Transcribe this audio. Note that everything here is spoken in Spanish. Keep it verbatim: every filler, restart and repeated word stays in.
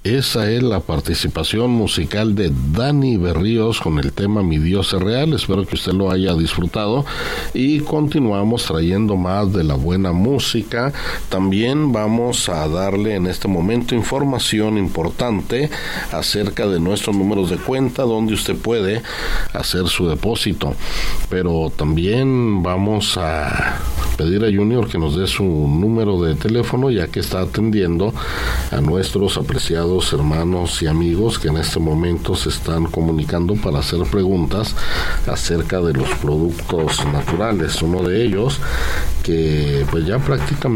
Esa es la participación musical de Dani Berríos con el tema Mi Dios es Real. Espero que usted lo haya disfrutado y continuamos trayendo más de la buena música. También vamos a darle en este momento información importante acerca de nuestros números de cuenta donde usted puede hacer su depósito. Pero también vamos a pedir a Junior que nos dé su número de teléfono, ya que está atendiendo a nuestros apreciados hermanos y amigos que en este momento se están comunicando para hacer preguntas acerca de los productos naturales. Uno de ellos que pues ya prácticamente